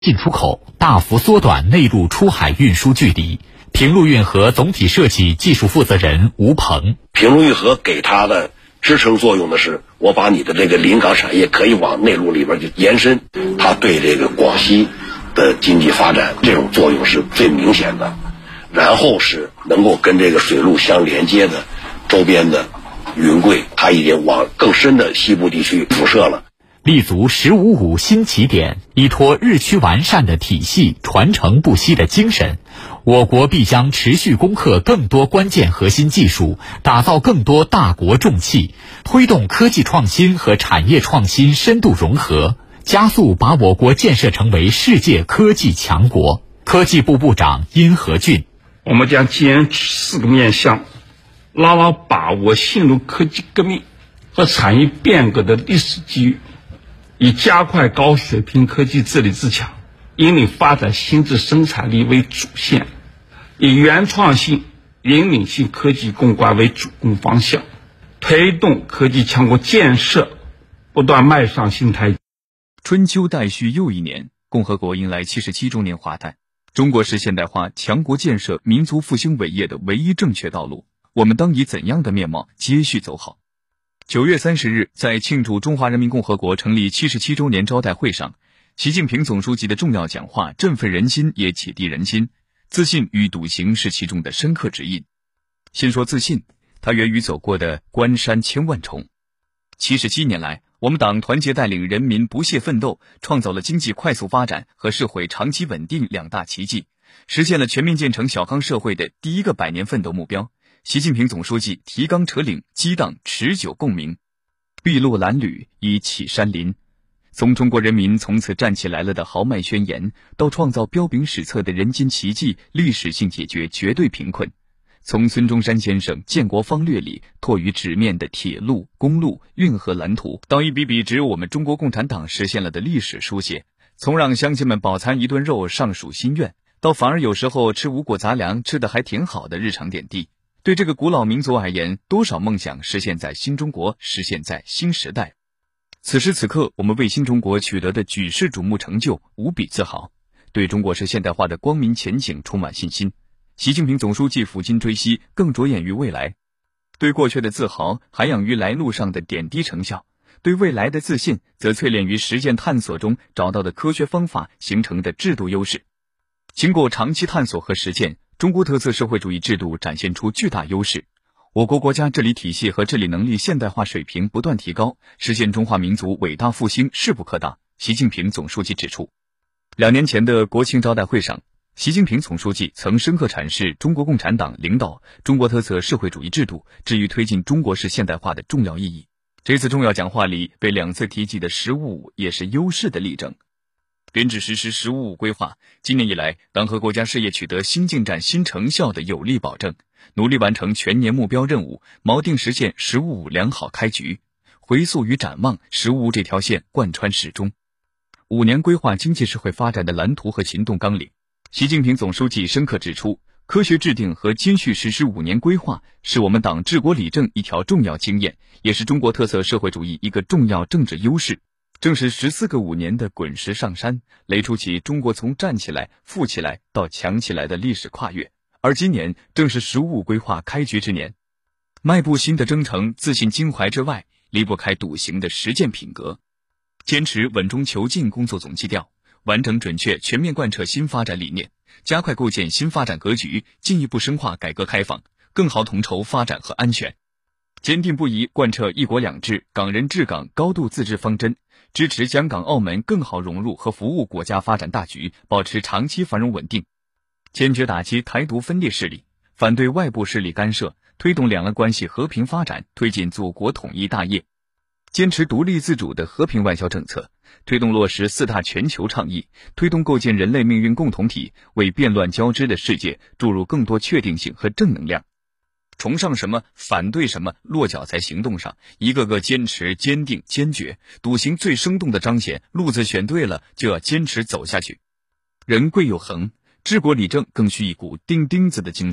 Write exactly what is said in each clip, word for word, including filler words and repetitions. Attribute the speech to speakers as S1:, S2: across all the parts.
S1: 进出口，大幅缩短内陆出海运输距离。平陆运河总体设计技术负责人吴鹏，
S2: 平陆运河给它的支撑作用的是，我把你的这个临港产业可以往内陆里边去延伸，它对这个广西的经济发展这种作用是最明显的。然后是能够跟这个水路相连接的周边的云贵，它已经往更深的西部地区辐射了。
S1: 立足“十五五”新起点，依托日趋完善的体系、传承不息的精神，我国必将持续攻克更多关键核心技术，打造更多大国重器，推动科技创新和产业创新深度融合，加速把我国建设成为世界科技强国。科技部部长殷和俊，
S3: 我们将坚持四个面向，牢牢把握新入科技革命和产业变革的历史机遇，以加快高水平科技治理自强，引领发展新质生产力为主线，以原创性、引领性科技攻关为主攻方向，推动科技强国建设不断迈上新台阶。
S4: 春秋待续又一年，共和国迎来七十七周年华诞。中国是现代化强国建设、民族复兴伟业的唯一正确道路，我们当以怎样的面貌接续走好？九月三十日，在庆祝中华人民共和国成立七十七周年招待会上，习近平总书记的重要讲话振奋人心，也启迪人心。自信与笃行是其中的深刻指引。先说自信，它源于走过的关山千万重。七十七年来，我们党团结带领人民不懈奋斗，创造了经济快速发展和社会长期稳定两大奇迹，实现了全面建成小康社会的第一个百年奋斗目标。习近平总书记提纲挈领，激荡持久共鸣，筚路蓝缕，以启山林。从中国人民从此站起来了的豪迈宣言，到创造彪炳史册的人间奇迹，历史性解决绝对贫困。从孙中山先生建国方略里拓于纸面的铁路、公路、运河蓝图，到一笔笔只有我们中国共产党实现了的历史书写。从让乡亲们饱餐一顿肉尚属心愿，到反而有时候吃五谷杂粮吃得还挺好的日常点滴。对这个古老民族而言，多少梦想实现在新中国，实现在新时代。此时此刻，我们为新中国取得的举世瞩目成就无比自豪，对中国式现代化的光明前景充满信心。习近平总书记抚今追昔，更着眼于未来，对过去的自豪涵养于来路上的点滴成效，对未来的自信则淬炼于实践探索中找到的科学方法形成的制度优势。经过长期探索和实践，中国特色社会主义制度展现出巨大优势，我国国家治理体系和治理能力现代化水平不断提高，实现中华民族伟大复兴势不可挡。习近平总书记指出，两年前的国庆招待会上，习近平总书记曾深刻阐释中国共产党领导中国特色社会主义制度至于推进中国式现代化的重要意义。这次重要讲话里被两次提及的“十五五”也是优势的例证。编制实施“十五五”规划，今年以来，党和国家事业取得新进展、新成效的有力保证，努力完成全年目标任务，锚定实现“十五五”良好开局。回溯与展望，“十五五”这条线贯穿始终。五年规划经济社会发展的蓝图和行动纲领，习近平总书记深刻指出，科学制定和坚续实施五年规划是我们党治国理政一条重要经验，也是中国特色社会主义一个重要政治优势。正是十四个五年的滚石上山，垒出起中国从站起来、富起来到强起来的历史跨越。而今年正是“十五五”规划开局之年，迈步新的征程，自信襟怀之外，离不开笃行的实践品格。坚持稳中求进工作总基调，完整准确全面贯彻新发展理念，加快构建新发展格局，进一步深化改革开放，更好统筹发展和安全。坚定不移贯彻一国两制、港人治港高度自治方针，支持香港、澳门更好融入和服务国家发展大局，保持长期繁荣稳定。坚决打击台独分裂势力，反对外部势力干涉，推动两岸关系和平发展，推进祖国统一大业。坚持独立自主的和平外交政策，推动落实四大全球倡议，推动构建人类命运共同体，为变乱交织的世界注入更多确定性和正能量。崇尚什么，反对什么，落脚在行动上，一个个坚持、坚定、坚决，笃行最生动的彰显，路子选对了，就要坚持走下去。人贵有恒，治国理政更需一股钉钉子的精神。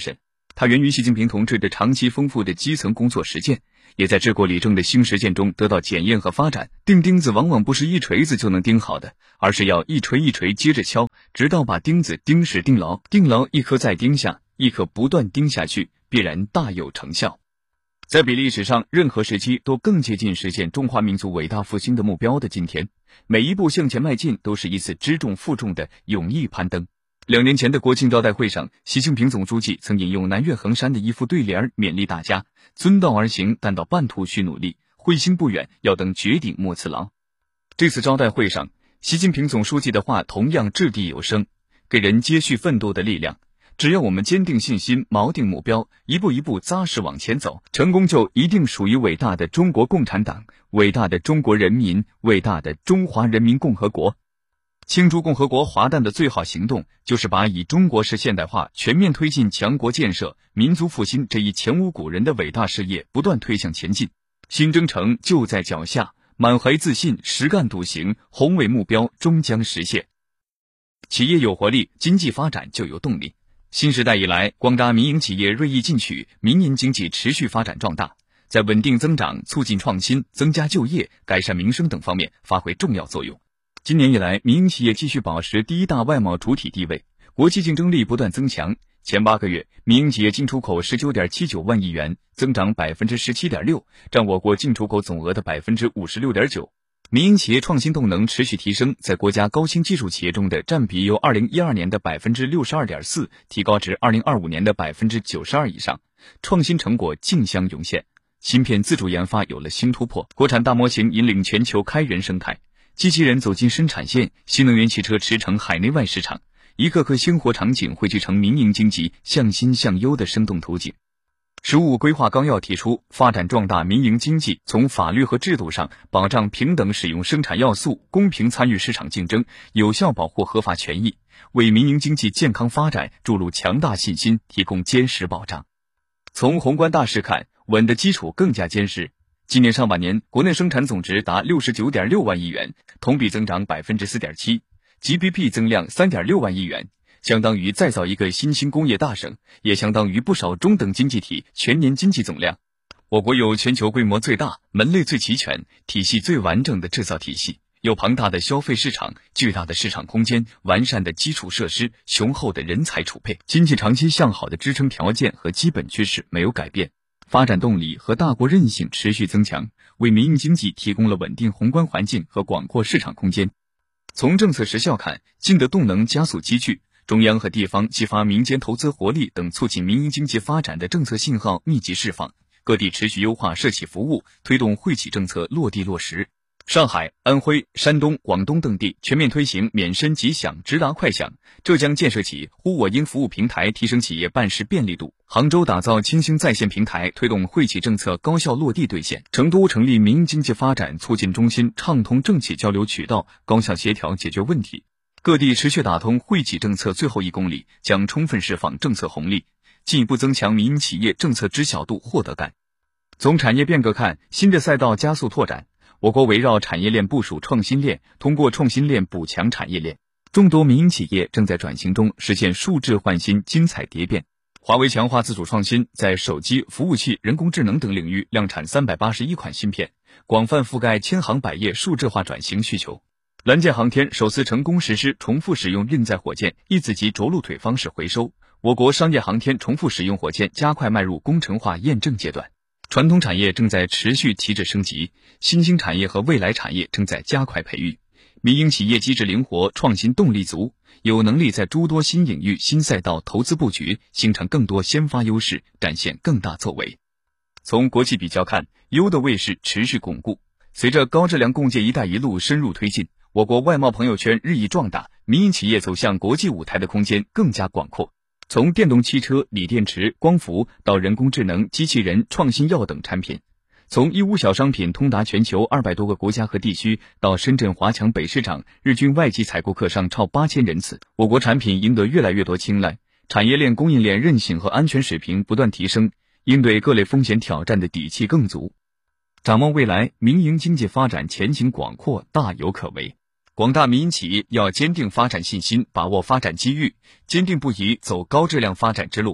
S4: 它源于习近平同志的长期丰富的基层工作实践，也在治国理政的新实践中得到检验和发展。钉钉子往往不是一锤子就能钉好的，而是要一锤一锤接着敲，直到把钉子钉实钉牢，钉牢一颗再钉下，一颗不断钉下去，必然大有成效。在比历史上任何时期都更接近实现中华民族伟大复兴的目标的今天，每一步向前迈进都是一次知重负重的勇毅攀登。两年前的国庆招待会上，习近平总书记曾引用南岳衡山的一副对联，勉励大家遵道而行，但到半途需努力，会心不远，要登绝顶莫次郎。这次招待会上，习近平总书记的话同样掷地有声，给人接续奋斗的力量。只要我们坚定信心，锚定目标，一步一步扎实往前走，成功就一定属于伟大的中国共产党，伟大的中国人民，伟大的中华人民共和国。庆祝共和国华诞的最好行动，就是把以中国式现代化全面推进强国建设、民族复兴这一前无古人的伟大事业不断推向前进。新征程就在脚下，满怀自信，实干笃行，宏伟目标终将实现。企业有活力，经济发展就有动力。新时代以来，广大民营企业锐意进取，民营经济持续发展壮大，在稳定增长、促进创新、增加就业、改善民生等方面发挥重要作用。今年以来，民营企业继续保持第一大外贸主体地位，国际竞争力不断增强。前八个月，民营企业进出口 十九点七九万亿元，增长 百分之十七点六， 占我国进出口总额的 百分之五十六点九。民营企业创新动能持续提升，在国家高新技术企业中的占比由二零一二年的 百分之六十二点四 提高至二零二五年的 百分之九十二 以上，创新成果竞相涌现，芯片自主研发有了新突破，国产大模型引领全球开源生态，机器人走进生产线，新能源汽车驰骋海内外市场，一个个鲜活场景汇聚成民营经济向新向优的生动图景。十五规划纲要提出，发展壮大民营经济，从法律和制度上保障平等使用生产要素，公平参与市场竞争，有效保护合法权益，为民营经济健康发展注入强大信心，提供坚实保障。从宏观大势看，稳的基础更加坚实。今年上半年，国内生产总值达 六十九点六万亿元，同比增长 百分之四点七， G D P 增量 三点六万亿元，相当于再造一个新兴工业大省，也相当于不少中等经济体全年经济总量。我国有全球规模最大、门类最齐全、体系最完整的制造体系，有庞大的消费市场、巨大的市场空间、完善的基础设施、雄厚的人才储备，经济长期向好的支撑条件和基本趋势没有改变，发展动力和大国韧性持续增强，为民营经济提供了稳定宏观环境和广阔市场空间。从政策实效看，劲的动能加速积聚，中央和地方激发民间投资活力等促进民营经济发展的政策信号密集释放，各地持续优化社企服务，推动惠企政策落地落实。上海、安徽、山东、广东等地全面推行免申即享、直达快享，浙江建设起呼我应服务平台，提升企业办事便利度。杭州打造新兴在线平台，推动惠企政策高效落地兑现。成都成立民营经济发展促进中心，畅通政企交流渠道，高效协调解决问题。各地持续打通惠企政策最后一公里，将充分释放政策红利，进一步增强民营企业政策知晓度、获得感。从产业变革看，新的赛道加速拓展。我国围绕产业链部署创新链，通过创新链补强产业链。众多民营企业正在转型中实现数字换新、精彩蝶变。华为强化自主创新，在手机、服务器、人工智能等领域量产三百八十一款芯片，广泛覆盖千行百业数字化转型需求。蓝箭航天首次成功实施重复使用运载火箭一子级着陆腿方式回收。我国商业航天重复使用火箭加快迈入工程化验证阶段。传统产业正在持续提质升级，新兴产业和未来产业正在加快培育。民营企业机制灵活，创新动力足，有能力在诸多新领域、新赛道投资布局，形成更多先发优势，展现更大作为。从国际比较看，优的位势持续巩固。随着高质量共建“一带一路”深入推进，我国外贸朋友圈日益壮大，民营企业走向国际舞台的空间更加广阔。从电动汽车、锂电池、光伏到人工智能、机器人、创新药等产品，从义乌小商品通达全球二百多个国家和地区，到深圳华强北市场日均外籍采购客商超八千人次，我国产品赢得越来越多青睐，产业链供应链韧性和安全水平不断提升，应对各类风险挑战的底气更足。展望未来，民营经济发展前景广阔，大有可为。广大民营企业要坚定发展信心，把握发展机遇，坚定不移走高质量发展之路。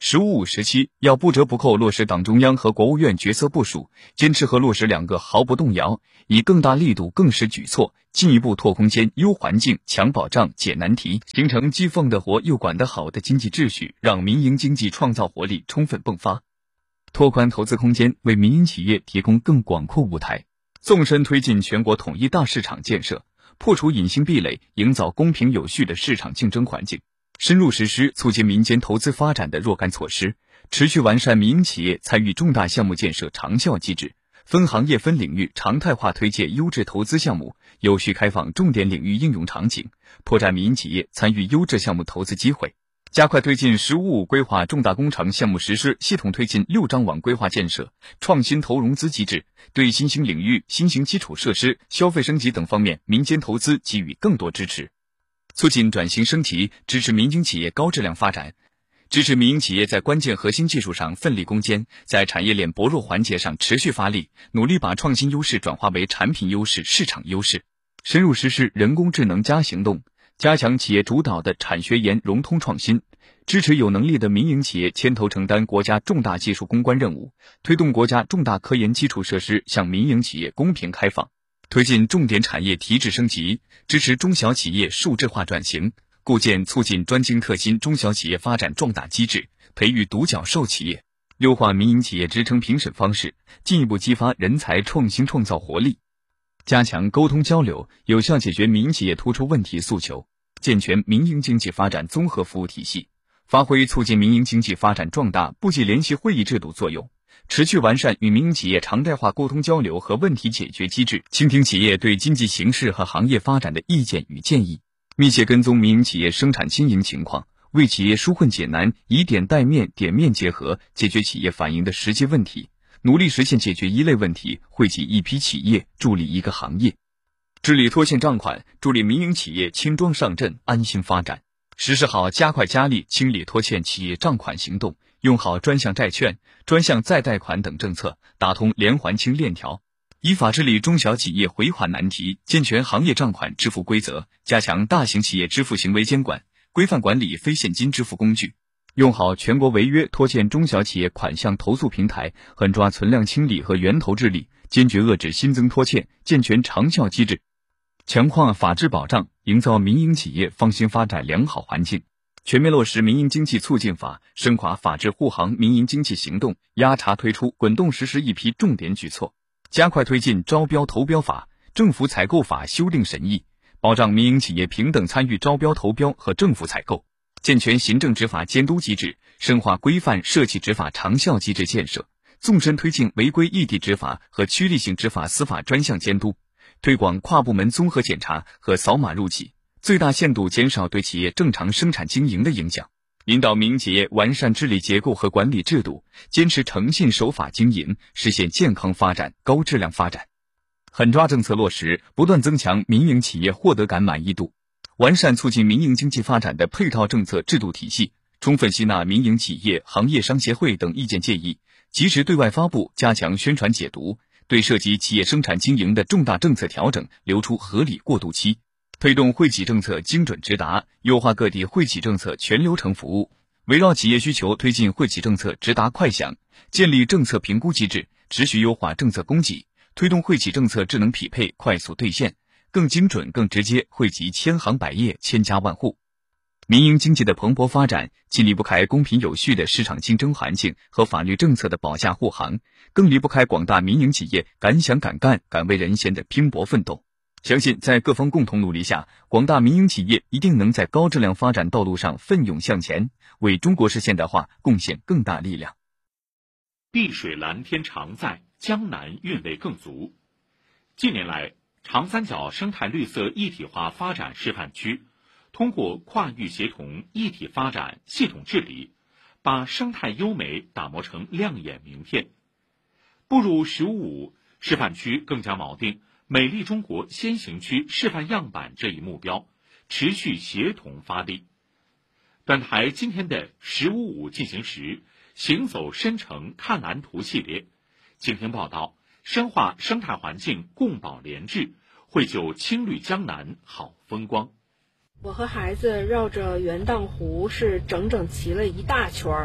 S4: 十五五时期要不折不扣落实党中央和国务院决策部署，坚持和落实两个毫不动摇，以更大力度更实举措，进一步拓空间、优环境、强保障、解难题，形成既放得活又管得好的经济秩序，让民营经济创造活力充分迸发，拓宽投资空间，为民营企业提供更广阔舞台，纵深推进全国统一大市场建设，破除隐形壁垒，营造公平有序的市场竞争环境，深入实施促进民间投资发展的若干措施，持续完善民营企业参与重大项目建设长效机制，分行业分领域常态化推介优质投资项目，有序开放重点领域应用场景，拓展民营企业参与优质项目投资机会，加快推进“十五五”规划重大工程项目实施，系统推进六张网规划建设，创新投融资机制，对新兴领域、新型基础设施、消费升级等方面民间投资给予更多支持，促进转型升级，支持民营企业高质量发展，支持民营企业在关键核心技术上奋力攻坚，在产业链薄弱环节上持续发力，努力把创新优势转化为产品优势、市场优势，深入实施人工智能加行动，加强企业主导的产学研融通创新，支持有能力的民营企业牵头承担国家重大技术攻关任务，推动国家重大科研基础设施向民营企业公平开放，推进重点产业提质升级，支持中小企业数字化转型，构建促进专精特新中小企业发展壮大机制，培育独角兽企业，优化民营企业职称评审方式，进一步激发人才创新创造活力，加强沟通交流，有效解决民营企业突出问题诉求，健全民营经济发展综合服务体系，发挥促进民营经济发展壮大部际联席会议制度作用，持续完善与民营企业常态化沟通交流和问题解决机制，倾听企业对经济形势和行业发展的意见与建议，密切跟踪民营企业生产经营情况，为企业纾困解难，以点带面、点面结合，解决企业反映的实际问题，努力实现解决一类问题，惠及一批企业，助力一个行业。治理拖欠账款，助力民营企业轻装上阵，安心发展。实施好加快加力清理拖欠企业账款行动，用好专项债券、专项再贷款等政策，打通连环清链条，依法治理中小企业回款难题，健全行业账款支付规则，加强大型企业支付行为监管，规范管理非现金支付工具，用好全国违约拖欠中小企业款项投诉平台，狠抓存量清理和源头治理，坚决遏制新增拖欠，健全长效机制，强化法治保障，营造民营企业放心发展良好环境，全面落实民营经济促进法，深化法治护航民营经济行动，压查推出滚动实施一批重点举措，加快推进招标投标法、政府采购法修订审议，保障民营企业平等参与招标投标和政府采购，健全行政执法监督机制，深化规范社企执法长效机制建设，纵深推进违规异地执法和区域性执法司法专项监督，推广跨部门综合检查和扫码入企，最大限度减少对企业正常生产经营的影响，引导民营企业完善治理结构和管理制度，坚持诚信守法经营，实现健康发展、高质量发展。狠抓政策落实，不断增强民营企业获得感满意度，完善促进民营经济发展的配套政策制度体系，充分吸纳民营企业、行业商协会等意见建议，及时对外发布，加强宣传解读，对涉及企业生产经营的重大政策调整留出合理过渡期，推动惠企政策精准直达，优化各地惠企政策全流程服务，围绕企业需求推进惠企政策直达快响，建立政策评估机制，持续优化政策供给，推动惠企政策智能匹配快速兑现，更精准更直接惠及千行百业、千家万户。民营经济的蓬勃发展，既离不开公平有序的市场竞争环境和法律政策的保驾护航，更离不开广大民营企业敢想敢干、敢为人先的拼搏奋斗。相信在各方共同努力下，广大民营企业一定能在高质量发展道路上奋勇向前，为中国式现代化贡献更大力量。
S1: 碧水蓝天常在，江南韵味更足。近年来，长三角生态绿色一体化发展示范区通过跨域协同、一体发展、系统治理，把生态优美打磨成亮眼名片。步入“十五五”，示范区更加锚定美丽中国先行区示范样板这一目标，持续协同发力。本台今天的“十五五”进行时，行走深城看蓝图系列，今天报道深化生态环境共保联治，绘就青绿江南好风光。
S5: 我和孩子绕着元荡湖是整整骑了一大圈儿，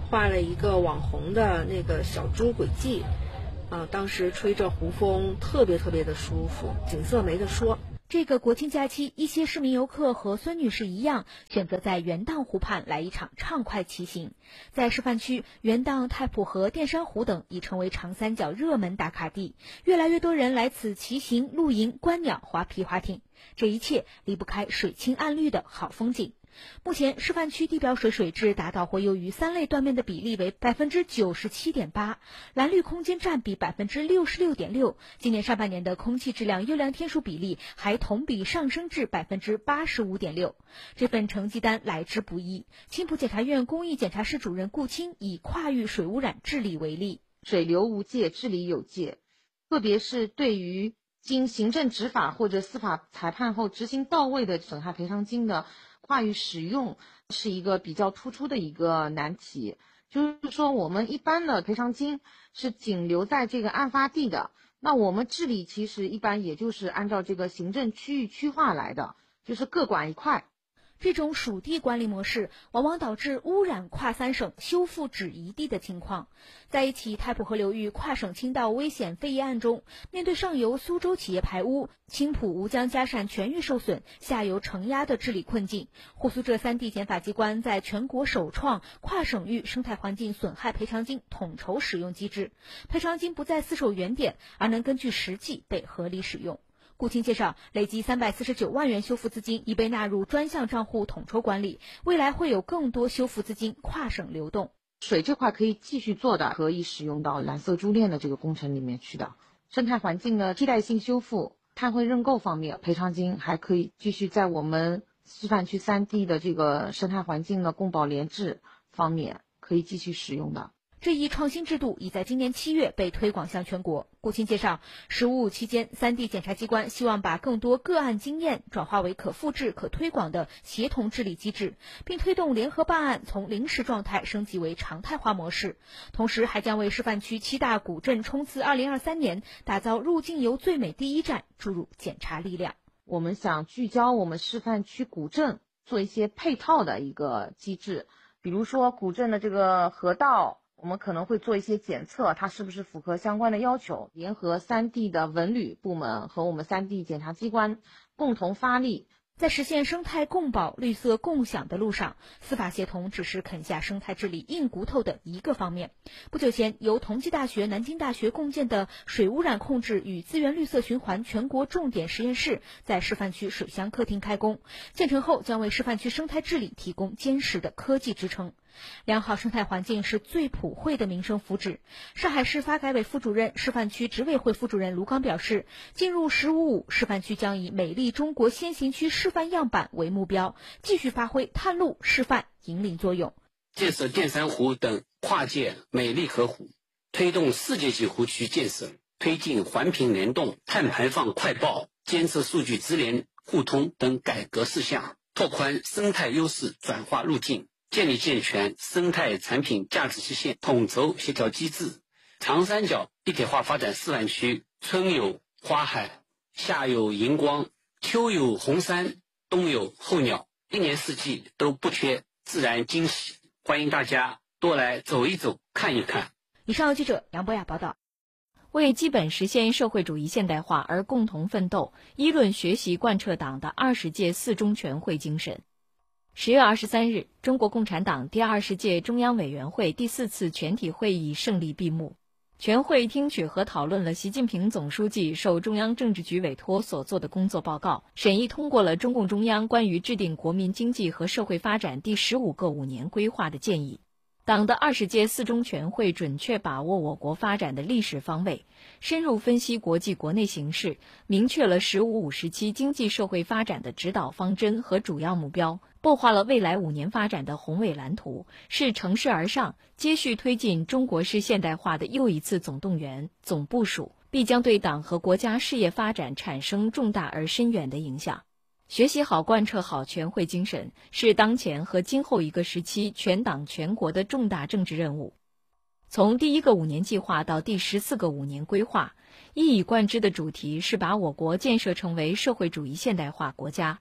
S5: 画了一个网红的那个小猪轨迹，啊，当时吹着湖风，特别特别的舒服，景色没得说。
S6: 这个国庆假期，一些市民游客和孙女士一样，选择在元荡湖畔来一场畅快骑行。在示范区，元荡、太浦河、淀山湖等已成为长三角热门打卡地，越来越多人来此骑行、露营、观鸟、划皮划艇，这一切离不开水清岸绿的好风景。目前示范区地表水水质达到或优于三类断面的比例为百分之九十七点八，蓝绿空间占比百分之六十六点六。今年上半年的空气质量优良天数比例还同比上升至百分之八十五点六。这份成绩单来之不易。青浦检察院公益检察室主任顾清以跨域水污染治理为例，
S7: 水流无界，治理有界，特别是对于经行政执法或者司法裁判后执行到位的损害赔偿金的跨域使用是一个比较突出的一个难题。就是说我们一般的赔偿金是仅留在这个案发地的，那我们治理其实一般也就是按照这个行政区域区划来的，就是各管一块。
S6: 这种属地管理模式往往导致污染跨三省、修复只一地的情况。在一起太浦河流域跨省倾倒危险废业案中，面对上游苏州企业排污、青浦吴江嘉善全域受损、下游承压的治理困境，沪苏浙三地检法机关在全国首创跨省域生态环境损害赔偿金统筹使用机制，赔偿金不再厮守原点，而能根据实际被合理使用。顾清介绍，累计三百四十九万元修复资金已被纳入专项账户统筹管理，未来会有更多修复资金跨省流动。
S7: 水这块可以继续做的，可以使用到蓝色珠链的这个工程里面去的。生态环境的替代性修复、碳汇认购方面，赔偿金还可以继续在我们示范区三地的这个生态环境的共保联治方面可以继续使用的。
S6: 这一创新制度已在今年七月被推广向全国。顾清介绍，十五五期间，三地检察机关希望把更多个案经验转化为可复制、可推广的协同治理机制，并推动联合办案从临时状态升级为常态化模式。同时，还将为示范区七大古镇冲刺二零二三年打造入境游最美第一站注入检察力量。
S7: 我们想聚焦我们示范区古镇做一些配套的一个机制，比如说古镇的这个河道，我们可能会做一些检测，它是不是符合相关的要求，联合三地的文旅部门和我们三地检察机关共同发力。
S6: 在实现生态共保、绿色共享的路上，司法协同只是啃下生态治理硬骨头的一个方面。不久前，由同济大学、南京大学共建的水污染控制与资源绿色循环全国重点实验室在示范区水乡客厅开工，建成后将为示范区生态治理提供坚实的科技支撑。良好生态环境是最普惠的民生福祉。上海市发改委副主任、示范区执委会副主任卢刚表示，进入十五五示范区将以美丽中国先行区示范样板为目标，继续发挥探路、示范、引领作用。
S8: 建设淀山湖等跨界美丽河湖，推动世界级湖区建设，推进环评联动、碳排放快报、监测数据直联互通等改革事项，拓宽生态优势转化路径，建立健全生态产品价值实现统筹协调机制。长三角一体化发展示范区，春有花海，夏有荧光，秋有红山，冬有候鸟，一年四季都不缺自然惊喜，欢迎大家多来走一走，看一看。
S6: 以上由记者杨博雅报道。
S9: 为基本实现社会主义现代化而共同奋斗，议论学习贯彻党的二十届四中全会精神。十月二十三日，中国共产党第二十届中央委员会第四次全体会议胜利闭幕。全会听取和讨论了习近平总书记受中央政治局委托所做的工作报告，审议通过了中共中央关于制定国民经济和社会发展第十五个五年规划的建议。党的二十届四中全会准确把握我国发展的历史方位，深入分析国际国内形势，明确了“十五五”时期经济社会发展的指导方针和主要目标，擘画了未来五年发展的宏伟蓝图，是乘势而上、接续推进中国式现代化的又一次总动员、总部署，必将对党和国家事业发展产生重大而深远的影响。学习好、贯彻好全会精神，是当前和今后一个时期全党全国的重大政治任务。从第一个五年计划到第十四个五年规划，一以贯之的主题是把我国建设成为社会主义现代化国家。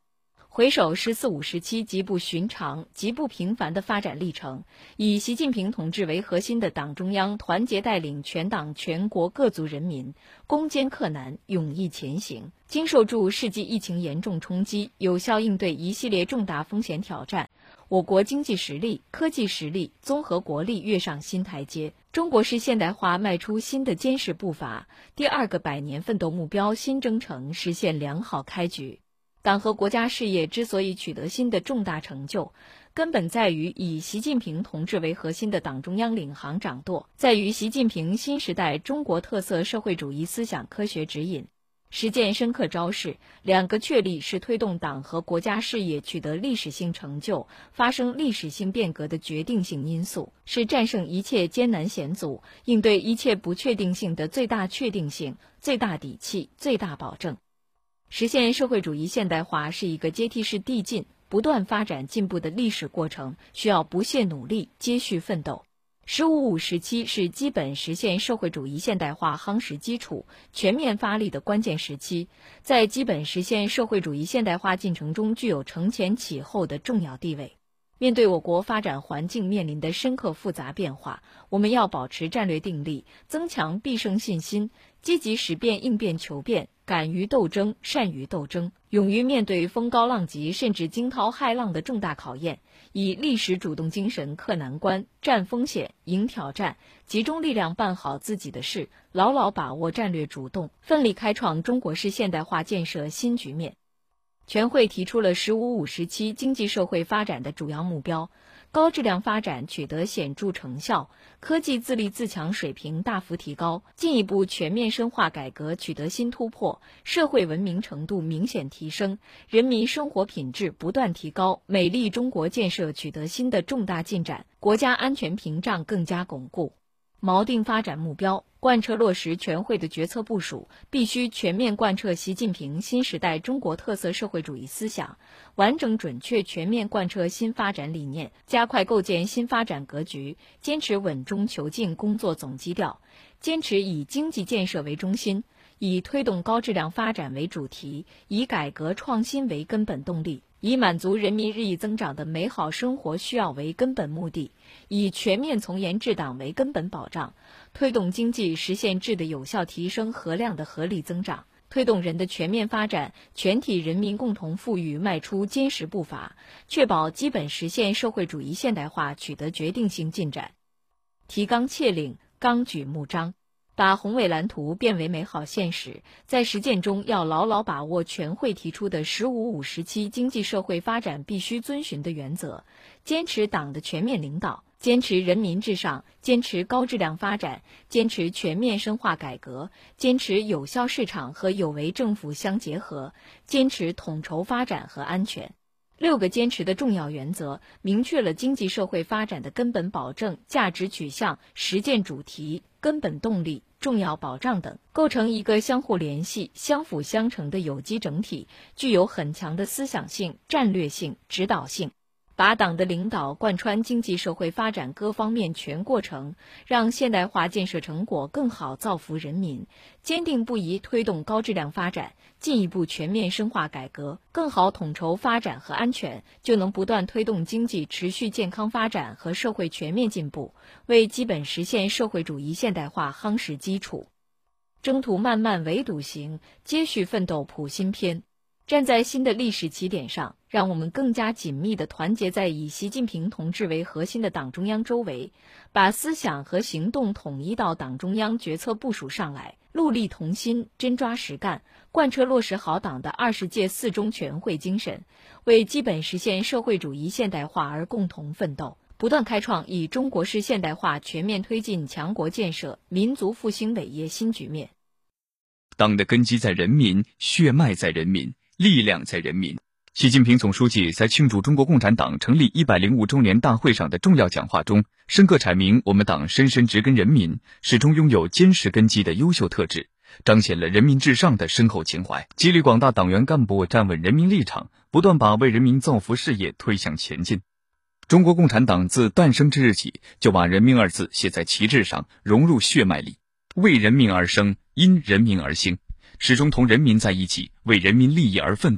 S9: 回首“十四五”时期极不寻常、极不平凡的发展历程，以习近平同志为核心的党中央团结带领全党全国各族人民攻坚克难、勇毅前行，经受住世纪疫情严重冲击，有效应对一系列重大风险挑战，我国经济实力、科技实力、综合国力跃上新台阶，中国式现代化迈出新的坚实步伐，第二个百年奋斗目标新征程实现良好开局。党和国家事业之所以取得新的重大成就，根本在于以习近平同志为核心的党中央领航掌舵，在于习近平新时代中国特色社会主义思想科学指引。实践深刻昭示，两个确立是推动党和国家事业取得历史性成就、发生历史性变革的决定性因素，是战胜一切艰难险阻、应对一切不确定性的最大确定性、最大底气、最大保证。实现社会主义现代化是一个阶梯式递进、不断发展进步的历史过程，需要不懈努力、接续奋斗。十五五时期是基本实现社会主义现代化夯实基础、全面发力的关键时期，在基本实现社会主义现代化进程中具有承前启后的重要地位。面对我国发展环境面临的深刻复杂变化，我们要保持战略定力，增强必胜信心，积极识变应变求变，敢于斗争，善于斗争，勇于面对风高浪急甚至惊涛骇浪的重大考验，以历史主动精神克难关、战风险、迎挑战，集中力量办好自己的事，牢牢把握战略主动，奋力开创中国式现代化建设新局面。全会提出了“十五五”时期经济社会发展的主要目标，高质量发展取得显著成效，科技自立自强水平大幅提高，进一步全面深化改革取得新突破，社会文明程度明显提升，人民生活品质不断提高，美丽中国建设取得新的重大进展，国家安全屏障更加巩固。锚定发展目标，贯彻落实全会的决策部署，必须全面贯彻习近平新时代中国特色社会主义思想，完整准确全面贯彻新发展理念，加快构建新发展格局，坚持稳中求进工作总基调，坚持以经济建设为中心，以推动高质量发展为主题，以改革创新为根本动力，以满足人民日益增长的美好生活需要为根本目的，以全面从严治党为根本保障，推动经济实现质的有效提升和量的合理增长，推动人的全面发展、全体人民共同富裕迈出坚实步伐，确保基本实现社会主义现代化取得决定性进展。提纲挈领，纲举目张，把宏伟蓝图变为美好现实，在实践中要牢牢把握全会提出的“十五五”时期经济社会发展必须遵循的原则，坚持党的全面领导，坚持人民至上，坚持高质量发展，坚持全面深化改革，坚持有效市场和有为政府相结合，坚持统筹发展和安全。六个坚持的重要原则，明确了经济社会发展的根本保证、价值取向、实践主题、根本动力、重要保障等，构成一个相互联系、相辅相成的有机整体，具有很强的思想性、战略性、指导性。把党的领导贯穿经济社会发展各方面全过程，让现代化建设成果更好造福人民，坚定不移推动高质量发展，进一步全面深化改革，更好统筹发展和安全，就能不断推动经济持续健康发展和社会全面进步，为基本实现社会主义现代化夯实基础。征途漫漫唯独行，接续奋斗谱新篇。站在新的历史起点上，让我们更加紧密地团结在以习近平同志为核心的党中央周围，把思想和行动统一到党中央决策部署上来，戮力同心，真抓实干，贯彻落实好党的二十届四中全会精神，为基本实现社会主义现代化而共同奋斗，不断开创以中国式现代化全面推进强国建设、民族复兴伟业新局面。
S4: 党的根基在人民，血脉在人民，力量在人民。习近平总书记在庆祝中国共产党成立一百零五周年大会上的重要讲话中，深刻阐明我们党深深植根人民，始终拥有坚实根基的优秀特质，彰显了人民至上的深厚情怀，激励广大党员干部站稳人民立场，不断把为人民造福事业推向前进。中国共产党自诞生之日起，就把人民二字写在旗帜上，融入血脉里，为人民而生，因人民而兴，始终同人民在一起，为人民利益而奋斗，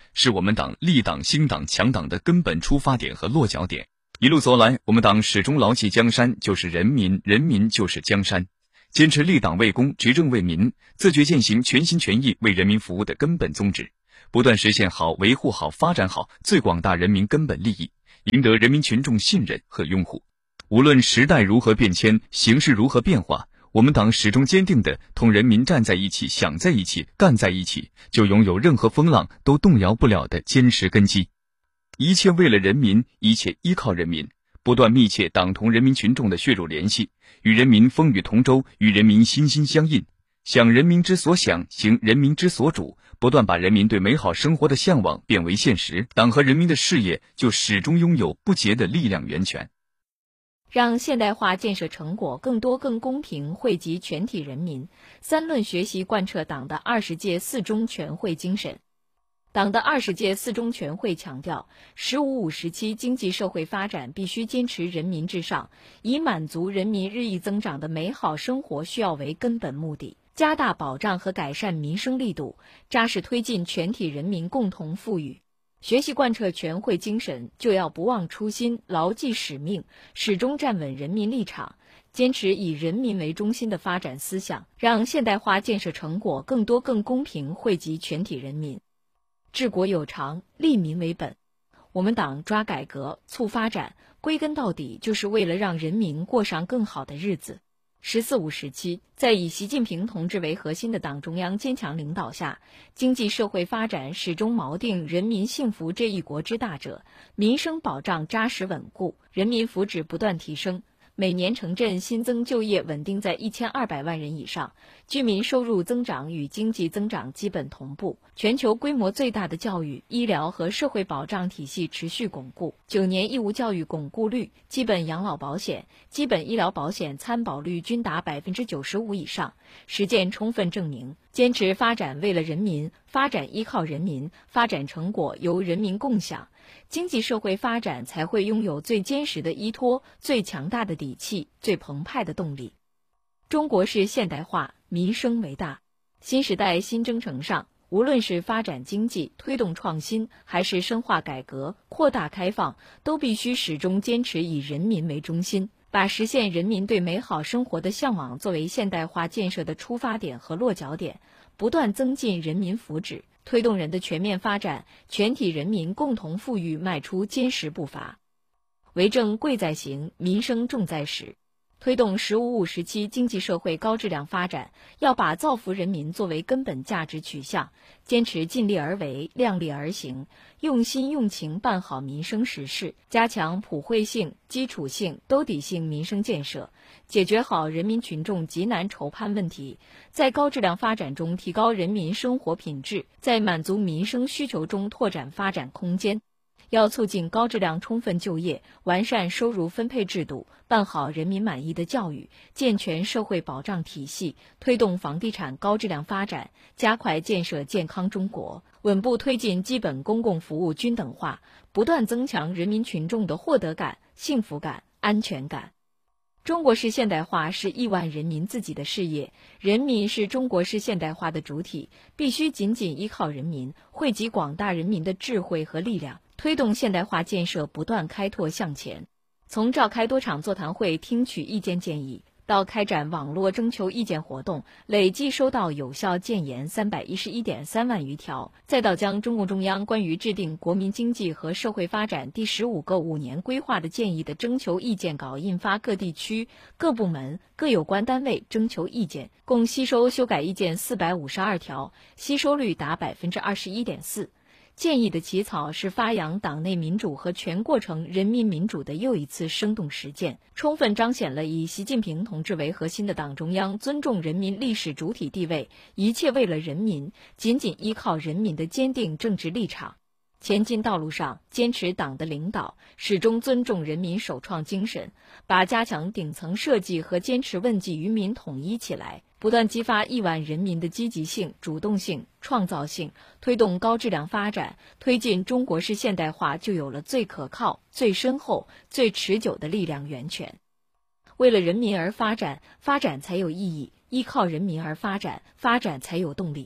S4: 是我们党立党兴党强党的根本出发点和落脚点。一路走来，我们党始终牢记江山就是人民，人民就是江山，坚持立党为公，执政为民，自觉践行全心全意为人民服务的根本宗旨，不断实现好、维护好、发展好最广大人民根本利益，赢得人民群众信任和拥护。无论时代如何变迁，形势如何变化，我们党始终坚定地同人民站在一起，想在一起，干在一起，就拥有任何风浪都动摇不了的坚实根基。一切为了人民，一切依靠人民，不断密切党同人民群众的血肉联系，与人民风雨同舟，与人民心心相印，想人民之所想，行人民之所主，不断把人民对美好生活的向往变为现实，党和人民的事业就始终拥有不竭的力量源泉。
S9: 让现代化建设成果更多更公平惠及全体人民，三论学习贯彻党的二十届四中全会精神。党的二十届四中全会强调，十五五时期经济社会发展必须坚持人民至上，以满足人民日益增长的美好生活需要为根本目的，加大保障和改善民生力度，扎实推进全体人民共同富裕。学习贯彻全会精神，就要不忘初心，牢记使命，始终站稳人民立场，坚持以人民为中心的发展思想，让现代化建设成果更多更公平惠及全体人民。治国有常，利民为本。我们党抓改革、促发展，归根到底就是为了让人民过上更好的日子。十四五时期，在以习近平同志为核心的党中央坚强领导下，经济社会发展始终锚定人民幸福这一国之大者，民生保障扎实稳固，人民福祉不断提升。每年城镇新增就业稳定在一千二百万人以上，居民收入增长与经济增长基本同步，全球规模最大的教育、医疗和社会保障体系持续巩固，九年义务教育巩固率、基本养老保险、基本医疗保险参保率均达百分之九十五以上，实践充分证明，坚持发展为了人民，发展依靠人民，发展成果由人民共享，经济社会发展才会拥有最坚实的依托、最强大的底气、最澎湃的动力。中国式现代化，民生为大。新时代新征程上，无论是发展经济、推动创新，还是深化改革、扩大开放，都必须始终坚持以人民为中心，把实现人民对美好生活的向往作为现代化建设的出发点和落脚点，不断增进人民福祉，推动人的全面发展、全体人民共同富裕迈出坚实步伐。为政贵在行，民生重在实。推动十五五时期经济社会高质量发展，要把造福人民作为根本价值取向，坚持尽力而为、量力而行，用心用情办好民生实事，加强普惠性、基础性、兜底性民生建设，解决好人民群众急难愁盼问题，在高质量发展中提高人民生活品质，在满足民生需求中拓展发展空间。要促进高质量充分就业，完善收入分配制度，办好人民满意的教育，健全社会保障体系，推动房地产高质量发展，加快建设健康中国，稳步推进基本公共服务均等化，不断增强人民群众的获得感、幸福感、安全感。中国式现代化是亿万人民自己的事业，人民是中国式现代化的主体，必须紧紧依靠人民，汇集广大人民的智慧和力量，推动现代化建设不断开拓向前。从召开多场座谈会听取意见建议，到开展网络征求意见活动，累计收到有效建言三百一十一点三万余条，再到将中共中央关于制定国民经济和社会发展第十五个五年规划的建议的征求意见稿印发各地区、各部门、各有关单位征求意见，共吸收修改意见四百五十二条，吸收率达百分之二十一点四。建议的起草是发扬党内民主和全过程人民民主的又一次生动实践，充分彰显了以习近平同志为核心的党中央尊重人民历史主体地位，一切为了人民，紧紧依靠人民的坚定政治立场。前进道路上坚持党的领导，始终尊重人民首创精神，把加强顶层设计和坚持问计于民统一起来，不断激发亿万人民的积极性、主动性、创造性，推动高质量发展，推进中国式现代化，就有了最可靠、最深厚、最持久的力量源泉。为了人民而发展，发展才有意义；依靠人民而发展，发展才有动力。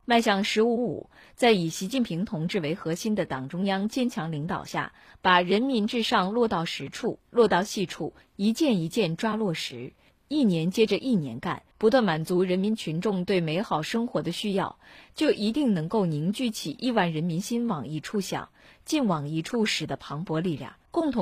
S9: 迈向“十五五”，在以习近平同志为核心的党中央坚强领导下，把人民至上落到实处、落到细处，一件一件抓落实，一年接着一年干，不断满足人民群众对美好生活的需要，就一定能够凝聚起亿万人民心往一处想、劲往一处使的磅礴力量，共同